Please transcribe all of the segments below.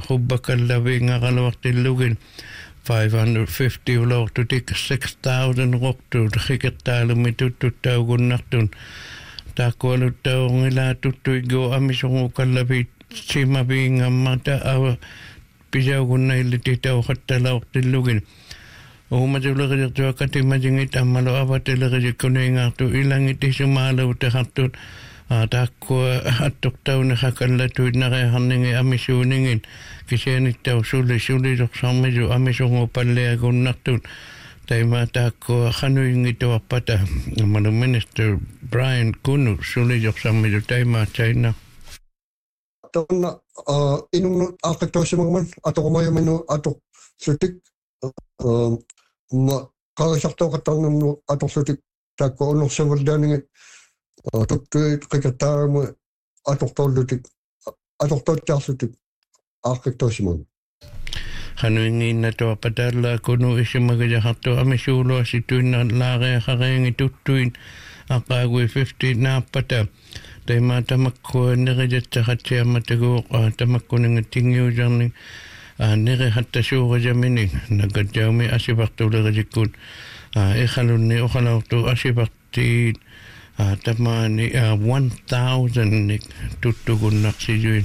Hubakallavinga Kalawaktilugin 550 ulortutik 6,000 roktu hikataalumitututaugunnartun taakkualutaungila tuttuigo amisongu kallavit simaviingammata awa pisaugunnailititauqattalauqtillugin umatuleriartuakatimatingit ammalo avatelerikkuningaartu ilangitisumaalautahartut taakkua attortaunaqakallatuit nariarningi amisuuningin kisianittau sulisorsammisu amisongu palliagunnartut taima taakkua qanuingituarpata ammalu Minister Brian Kunu sulisorsammisu taima China Tona inung aqattausimagaman atoqamayamanu atoqsutik ma qarisartauqattaarnamnu atoqsutik taakku unersavaldaaningit tuttuit qiqattaarama atortorlutik atortortaarsutik aqattausimagan qanuingiinnatuarpataalla Kunu isimagajahartu amisuuluasituinna laareaqareangi tuttuin aqaagui 50 naappata taima tamakkua nerijatsaqatsiamataguuq tamakkuningatingiusarning nerihattasuurajamini nakatjaumi asipartulerisikkut iqalunni uqalaortu asipartiit tamaani 1,000 tuttugunnaqsiyuin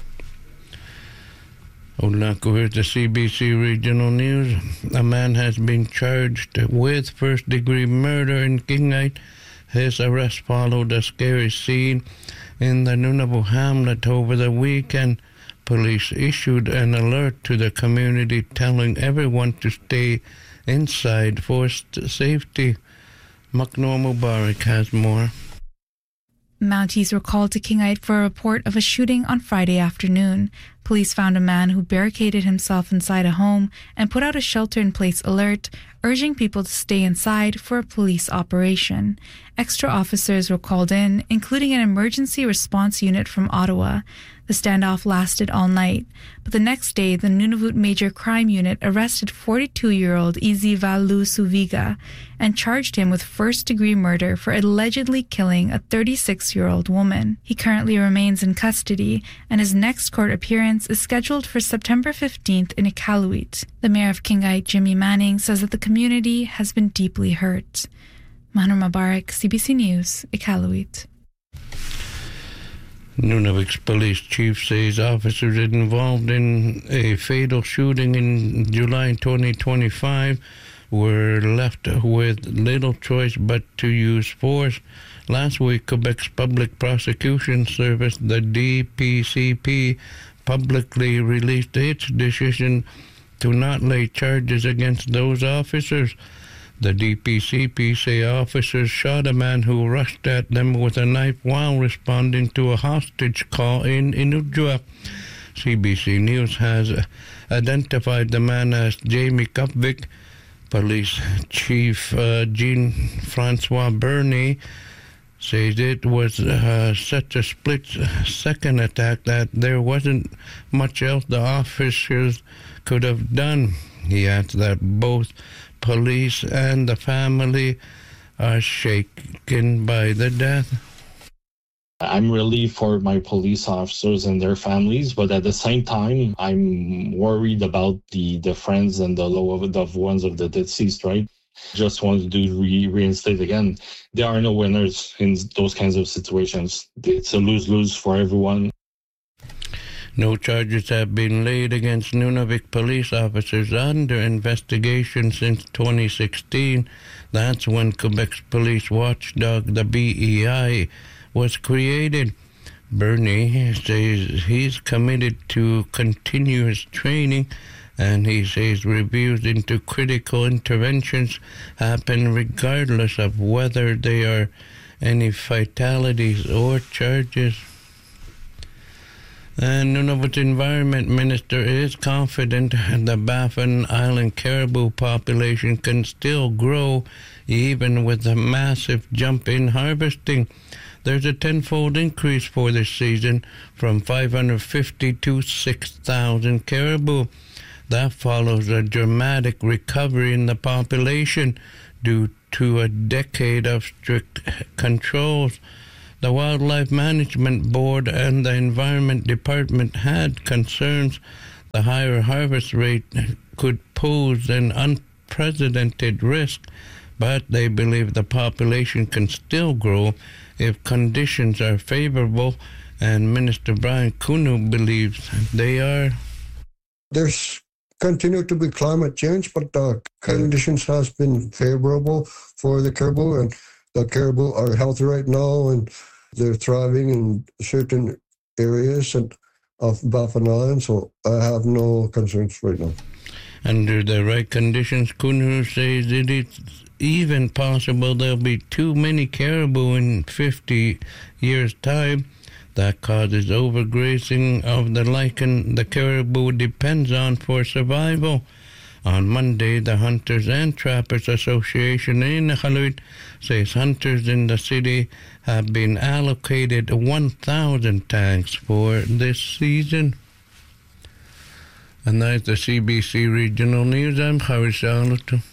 Ullaku the CBC Regional News. A man has been charged with first-degree murder in Kingite. His arrest followed a scary scene in the Nunavut hamlet over the weekend. Police issued an alert to the community telling everyone to stay inside for safety. Maknoa Mubarak has more. Mounties were called to Kingite for a report of a shooting on Friday afternoon. Police found a man who barricaded himself inside a home and put out a shelter-in-place alert, urging people to stay inside for a police operation. Extra officers were called in, including an emergency response unit from Ottawa. The standoff lasted all night, but the next day the Nunavut Major Crime Unit arrested 42-year-old Izivalu Suviga and charged him with first-degree murder for allegedly killing a 36-year-old woman. He currently remains in custody, and his next court appearance is scheduled for September 15th in Iqaluit. The mayor of Kingite, Jimmy Manning, says that the community has been deeply hurt. Mahnoor Mubarak, CBC News, Iqaluit. Nunavut's police chief says officers involved in a fatal shooting in July 2025 were left with little choice but to use force. Last week, Quebec's Public Prosecution Service, the DPCP, publicly released its decision to not lay charges against those officers. The DPCP say officers shot a man who rushed at them with a knife while responding to a hostage call in Inukjuak. CBC News has identified the man as Jamie Kupvik. Police Chief Jean-Francois Bernier says it was such a split-second attack that there wasn't much else the officers could have done. He adds that both police and the family are shaken by the death. I'm relieved for my police officers and their families, but at the same time, I'm worried about the friends and the loved ones of the deceased, right? Just want to reinstate again. There are no winners in those kinds of situations. It's a lose-lose for everyone. No charges have been laid against Nunavut police officers under investigation since 2016. That's when Quebec's police watchdog, the BEI, was created. Bernie says he's committed to continuous training, and he says reviews into critical interventions happen regardless of whether there are any fatalities or charges. And Nunavut Environment Minister is confident the Baffin Island caribou population can still grow even with a massive jump in harvesting. There's a tenfold increase for this season from 550 to 6,000 caribou. That follows a dramatic recovery in the population due to a decade of strict controls. The Wildlife Management Board and the Environment Department had concerns The higher harvest rate could pose an unprecedented risk, but they believe the population can still grow if conditions are favorable, and Minister Brian Kunu believes they are. There's continue to be climate change, but the conditions has been favorable for the caribou, and the caribou are healthy right now, and they're thriving in certain areas of Baffin Island, so I have no concerns right now. Under the right conditions, Kunu says it is even possible there'll be too many caribou in 50 years' time. That causes overgrazing of the lichen the caribou depends on for survival. On Monday, the Hunters and Trappers Association in Iqaluit says hunters in the city have been allocated 1,000 tags for this season. And that's the CBC Regional News. I'm Harry Charlotte.